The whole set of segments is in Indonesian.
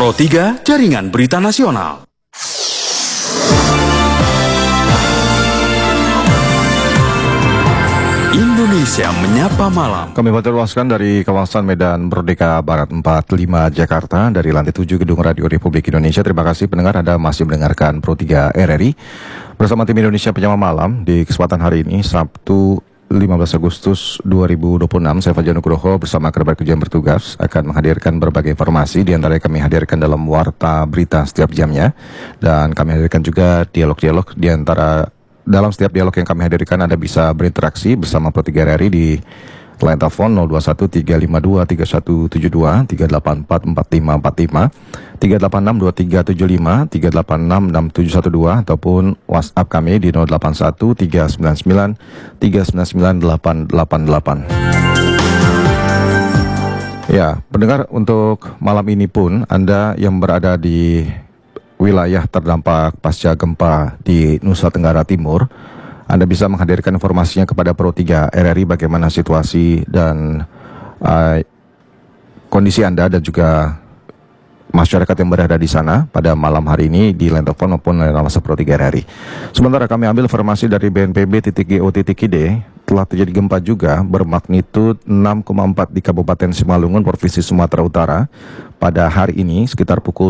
Pro 3 Jaringan Berita Nasional. Indonesia Menyapa Malam. Kami luaskan dari kawasan Medan Merdeka Barat 45 Jakarta dari lantai 7 Gedung Radio Republik Indonesia. Terima kasih pendengar, Anda masih mendengarkan Pro 3 RRI bersama tim Indonesia Menyapa Malam di kesempatan hari ini Sabtu 15 Agustus 2026. Saya Fajar Nugroho bersama kerabat kerja yang bertugas akan menghadirkan berbagai informasi, di antaranya kami hadirkan dalam warta berita setiap jamnya, dan kami hadirkan juga dialog-dialog. Di antara dalam setiap dialog yang kami hadirkan, Anda bisa berinteraksi bersama Pro 3 RRI di line telepon 0213523172, 3844545, 3862375, 3866712, ataupun WhatsApp kami di 081399399888. Ya, pendengar, untuk malam ini pun Anda yang berada di wilayah terdampak pasca gempa di Nusa Tenggara Timur, Anda bisa menghadirkan informasinya kepada Pro 3 RRI bagaimana situasi dan kondisi Anda dan juga masyarakat yang berada di sana pada malam hari ini di line telepon maupun line WhatsApp Pro 3 RRI. Sementara kami ambil informasi dari BNPB.go.id, telah terjadi gempa juga bermagnitud 6,4 di Kabupaten Simalungun, Provinsi Sumatera Utara pada hari ini sekitar pukul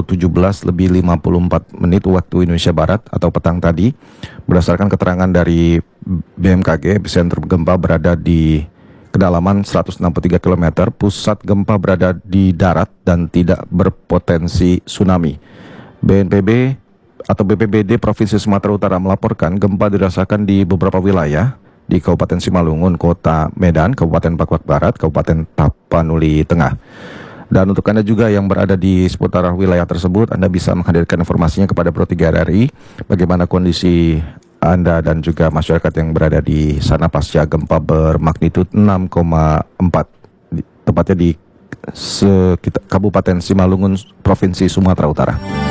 17:54 waktu Indonesia Barat atau petang tadi. Berdasarkan keterangan dari BMKG, epicentrum gempa berada di kedalaman 163 km, pusat gempa berada di darat dan tidak berpotensi tsunami. BNPB atau BPBD Provinsi Sumatera Utara melaporkan gempa dirasakan di beberapa wilayah di Kabupaten Simalungun, Kota Medan, Kabupaten Pakuak Barat, Kabupaten Tapanuli Tengah. Dan untuk Anda juga yang berada di seputar wilayah tersebut, Anda bisa menghadirkan informasinya kepada Pro 3 RRI bagaimana kondisi Anda dan juga masyarakat yang berada di sana pasca gempa bermagnitud 6,4, tepatnya di Kabupaten Simalungun, Provinsi Sumatera Utara.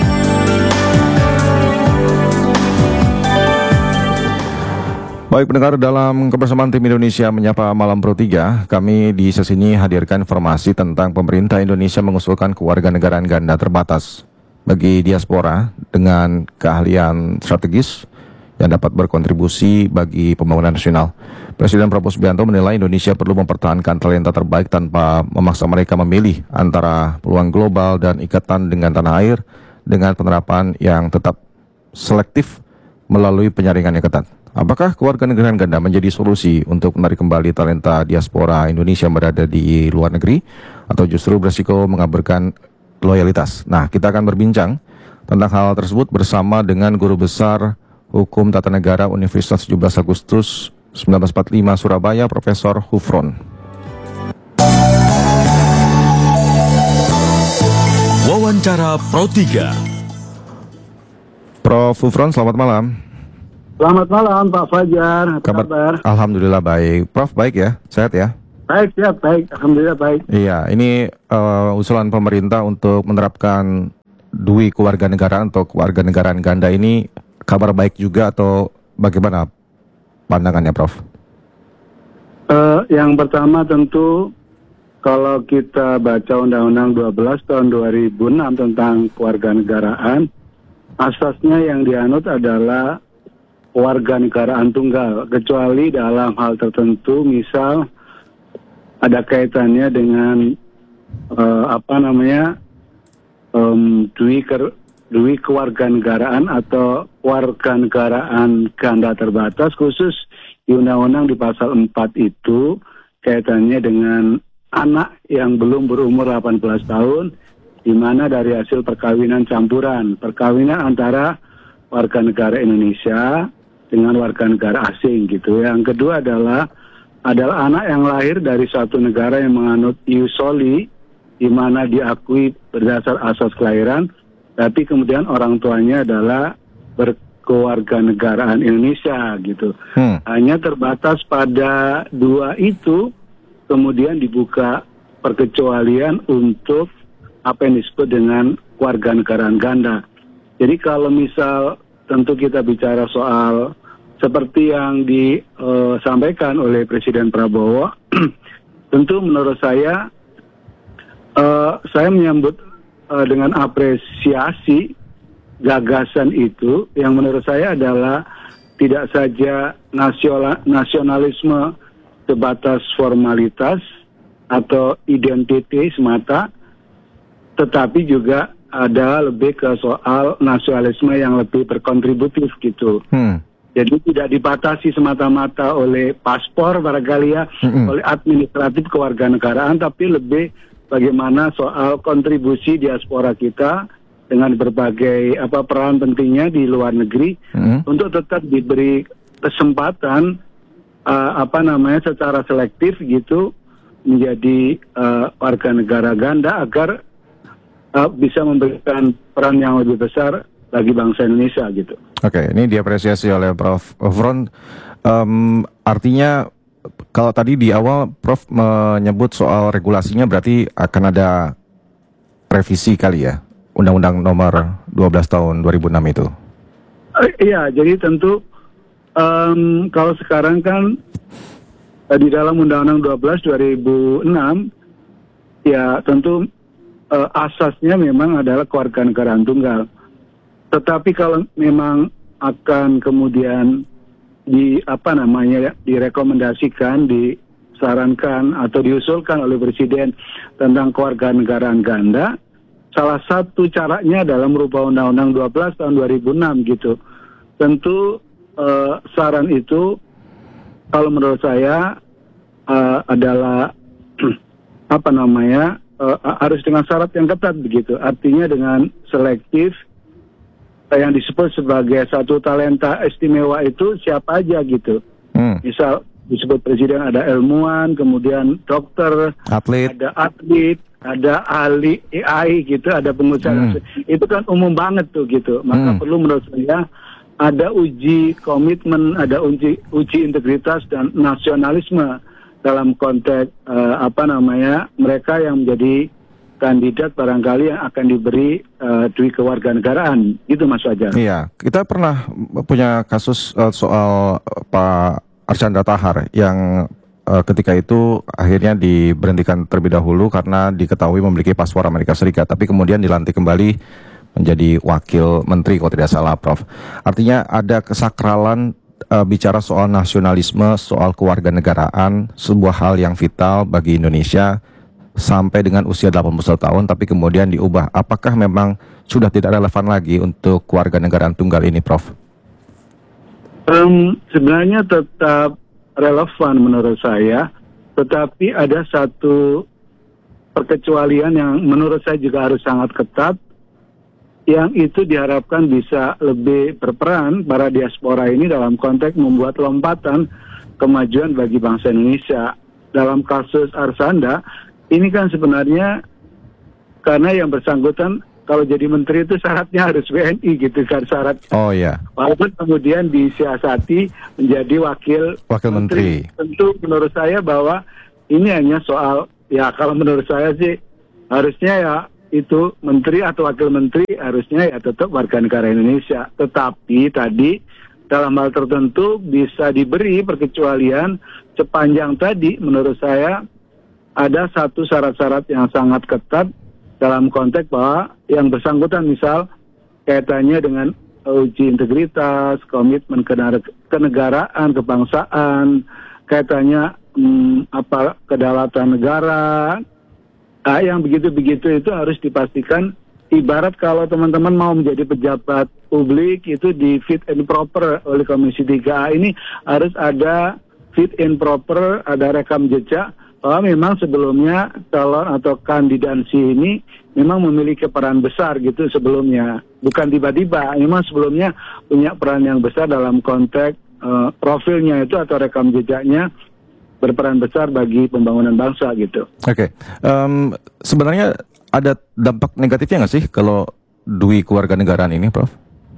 Baik pendengar, dalam kebersamaan tim Indonesia Menyapa Malam Pro 3, kami di sesi ini hadirkan informasi tentang pemerintah Indonesia mengusulkan kewarganegaraan ganda terbatas bagi diaspora dengan keahlian strategis yang dapat berkontribusi bagi pembangunan nasional. Presiden Prabowo Subianto menilai Indonesia perlu mempertahankan talenta terbaik tanpa memaksa mereka memilih antara peluang global dan ikatan dengan tanah air dengan penerapan yang tetap selektif melalui penyaringan yang ketat. Apakah kewarganegaraan ganda menjadi solusi untuk menarik kembali talenta diaspora Indonesia yang berada di luar negeri, atau justru beresiko mengaburkan loyalitas? Nah, kita akan berbincang tentang hal tersebut bersama dengan Guru Besar Hukum Tata Negara Universitas 17 Agustus 1945 Surabaya, Profesor Hufron. Wawancara Pro 3. Prof. Hufron, selamat malam. Selamat malam Pak Fajar, apa kabar? Alhamdulillah baik. Prof, baik ya? Sehat ya? Baik, siap, baik. Alhamdulillah baik. Iya, ini usulan pemerintah untuk menerapkan dui kewarganegaraan atau kewarganegaraan ganda ini kabar baik juga atau bagaimana pandangannya, Prof? Yang pertama tentu kalau kita baca Undang-Undang 12 tahun 2006 tentang kewarganegaraan, asasnya yang dianut adalah warganegaraan tunggal, kecuali dalam hal tertentu, misal ada kaitannya dengan dui kewarganegaraan atau warganegaraan ganda terbatas, khusus di Undang-Undang di pasal 4 itu kaitannya dengan anak yang belum berumur 18 tahun, di mana dari hasil perkawinan campuran, perkawinan antara warga negara Indonesia dengan warga negara asing gitu. Yang kedua adalah anak yang lahir dari suatu negara yang menganut ius soli, di mana diakui berdasar asas kelahiran, tapi kemudian orang tuanya adalah berkewarganegaraan Indonesia gitu. Hanya terbatas pada dua itu, kemudian dibuka perkecualian untuk apa yang disebut dengan kewarganegaraan ganda. Jadi kalau misal tentu kita bicara soal seperti yang disampaikan oleh Presiden Prabowo, tentu menurut saya menyambut dengan apresiasi gagasan itu yang menurut saya adalah tidak saja nasionalisme sebatas formalitas atau identitas semata, tetapi juga ada lebih ke soal nasionalisme yang lebih berkontributif gitu. Jadi tidak dibatasi semata-mata oleh paspor barangkali ya, oleh administratif kewarganegaraan, tapi lebih bagaimana soal kontribusi diaspora kita dengan berbagai peran pentingnya di luar negeri untuk tetap diberi kesempatan secara selektif gitu menjadi warga negara ganda agar bisa memberikan peran yang lebih besar bagi bangsa Indonesia gitu. Oke, ini diapresiasi oleh Prof. Front. Artinya kalau tadi di awal Prof menyebut soal regulasinya berarti akan ada revisi kali ya, Undang-Undang Nomor 12 Tahun 2006 itu. Iya, jadi tentu kalau sekarang kan di dalam Undang-Undang 12 2006 ya tentu asasnya memang adalah kewarganegaraan tunggal. Tetapi kalau memang akan kemudian direkomendasikan, disarankan atau diusulkan oleh Presiden tentang kewarganegaraan ganda, salah satu caranya adalah merubah Undang-Undang 12 tahun 2006 gitu. Tentu saran itu kalau menurut saya adalah harus dengan syarat yang ketat begitu. Artinya dengan selektif, yang disebut sebagai satu talenta istimewa itu siapa aja gitu. Misal disebut Presiden ada ilmuwan, kemudian dokter, ada atlet, ada ahli AI gitu, ada pengusaha. Itu kan umum banget tuh gitu. Maka perlu menurut saya ada uji komitmen, ada uji integritas dan nasionalisme dalam konteks mereka yang menjadi kandidat barangkali yang akan diberi duit kewarganegaraan, gitu Mas Fajar. Iya, kita pernah punya kasus soal Pak Archandra Tahar yang ketika itu akhirnya diberhentikan terlebih dahulu karena diketahui memiliki paspor Amerika Serikat, tapi kemudian dilantik kembali menjadi wakil menteri kalau tidak salah, Prof. Artinya ada kesakralan bicara soal nasionalisme, soal kewarganegaraan, sebuah hal yang vital bagi Indonesia sampai dengan usia 81 tahun, tapi kemudian diubah. Apakah memang sudah tidak relevan lagi untuk kewarganegaraan tunggal ini, Prof? Sebenarnya tetap relevan menurut saya, tetapi ada satu perkecualian yang menurut saya juga harus sangat ketat, yang itu diharapkan bisa lebih berperan para diaspora ini dalam konteks membuat lompatan kemajuan bagi bangsa Indonesia. Dalam kasus Archandra, ini kan sebenarnya karena yang bersangkutan kalau jadi menteri itu syaratnya harus WNI gitu kan syarat. Oh ya. Walaupun kemudian disiasati menjadi wakil menteri. Tentu menurut saya bahwa ini hanya soal, ya kalau menurut saya sih harusnya ya itu menteri atau wakil menteri harusnya ya tetap warga negara Indonesia. Tetapi tadi dalam hal tertentu bisa diberi perkecualian sepanjang tadi menurut saya ada satu syarat-syarat yang sangat ketat dalam konteks bahwa yang bersangkutan misal kaitannya dengan uji integritas, komitmen kenegaraan, kebangsaan, kaitannya kedaulatan negara. Yang begitu-begitu itu harus dipastikan. Ibarat kalau teman-teman mau menjadi pejabat publik itu di fit and proper oleh Komisi 3A, ini harus ada fit and proper, ada rekam jejak bahwa memang sebelumnya calon atau kandidansi ini memang memiliki peran besar gitu sebelumnya. Bukan tiba-tiba, memang sebelumnya punya peran yang besar dalam konteks profilnya itu atau rekam jejaknya berperan besar bagi pembangunan bangsa gitu. Oke. Sebenarnya ada dampak negatifnya nggak sih kalau dui kewarganegaraan ini, Prof?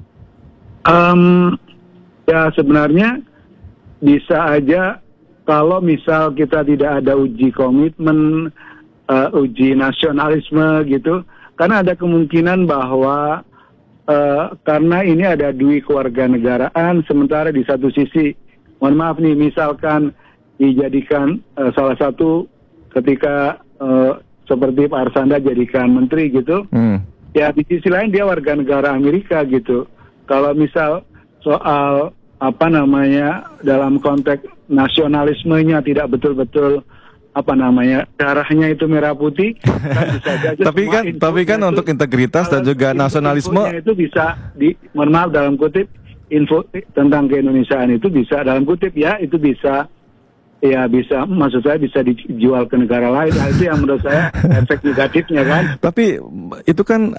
Ya sebenarnya bisa aja kalau misal kita tidak ada uji komitmen, uji nasionalisme gitu, karena ada kemungkinan bahwa karena ini ada dui kewarganegaraan, sementara di satu sisi, mohon maaf nih, misalkan dijadikan salah satu ketika seperti Pak Arsanda jadikan menteri gitu. Ya di sisi lain dia warga negara Amerika gitu. Kalau misal soal apa namanya dalam konteks nasionalismenya tidak betul-betul apa namanya darahnya itu merah putih kan bisa saja tapi kan untuk integritas dan juga nasionalisme itu bisa mohon maaf dalam kutip info tentang keindonesiaan itu bisa dalam kutip ya itu bisa maksud saya bisa dijual ke negara lain. Nah, itu yang menurut saya efek negatifnya kan. Tapi itu kan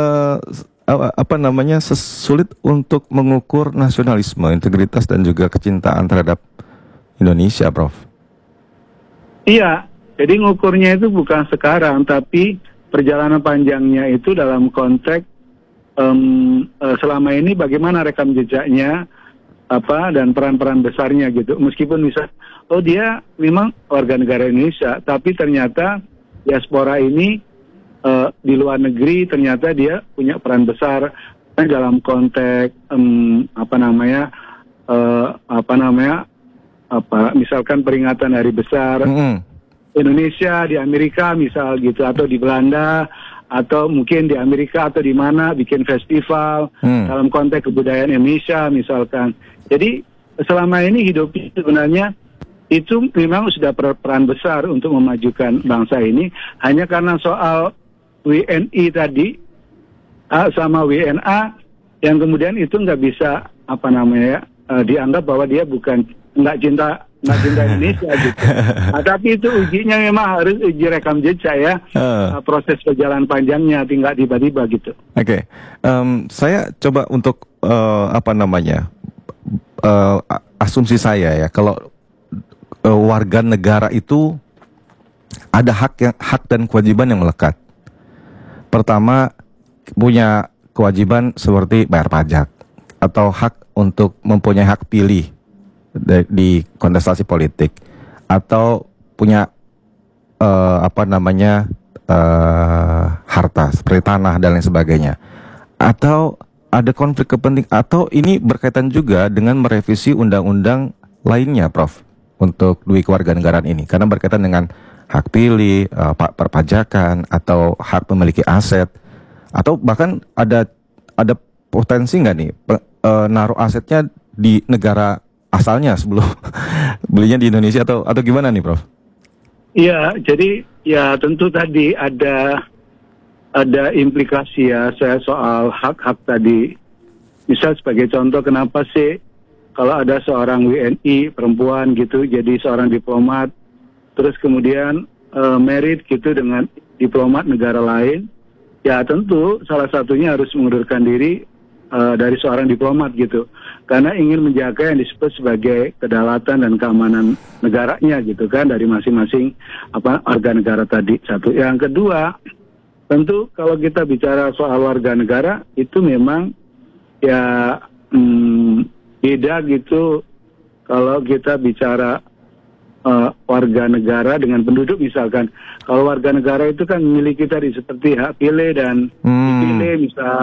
sulit untuk mengukur nasionalisme, integritas dan juga kecintaan terhadap Indonesia, Prof. Iya, jadi ngukurnya itu bukan sekarang, tapi perjalanan panjangnya itu dalam konteks selama ini bagaimana rekam jejaknya dan peran-peran besarnya gitu. Meskipun bisa, dia memang warga negara Indonesia, tapi ternyata diaspora ini di luar negeri ternyata dia punya peran besar dalam konteks misalkan peringatan hari besar Indonesia di Amerika misal gitu, atau di Belanda, atau mungkin di Amerika atau di mana bikin festival dalam konteks kebudayaan Indonesia misalkan. Jadi selama ini hidup sebenarnya itu memang sudah peran besar untuk memajukan bangsa ini, hanya karena soal WNI tadi sama WNA yang kemudian itu nggak bisa dianggap bahwa dia nggak cinta Indonesia gitu. Nah, tapi itu ujinya memang harus uji rekam jejak ya, proses perjalanan panjangnya, tinggal tiba-tiba gitu. Oke. Saya coba untuk asumsi saya ya, kalau warga negara itu ada hak dan kewajiban yang melekat. Pertama, punya kewajiban seperti bayar pajak atau hak untuk mempunyai hak pilih di kontestasi politik, atau punya harta seperti tanah dan lain sebagainya, atau ada konflik kepentingan, atau ini berkaitan juga dengan merevisi undang-undang lainnya, Prof, untuk dui kewarganegaraan ini, karena berkaitan dengan hak pilih, perpajakan, atau hak memiliki aset, atau bahkan ada potensi nggak nih naruh asetnya di negara asalnya sebelum belinya di Indonesia, atau gimana nih, Prof? Iya, jadi ya tentu tadi ada implikasi ya saya soal hak-hak tadi. Misal sebagai contoh, kenapa sih kalau ada seorang WNI perempuan gitu jadi seorang diplomat, terus kemudian merit gitu dengan diplomat negara lain, ya tentu salah satunya harus mengundurkan diri dari seorang diplomat gitu, karena ingin menjaga yang disebut sebagai kedaulatan dan keamanan negaranya gitu kan, dari masing-masing warga negara tadi. Satu. Yang kedua, tentu kalau kita bicara soal warga negara itu memang ya beda gitu kalau kita bicara warga negara dengan penduduk misalkan. Kalau warga negara itu kan memiliki tadi seperti hak pilih dan dipilih misal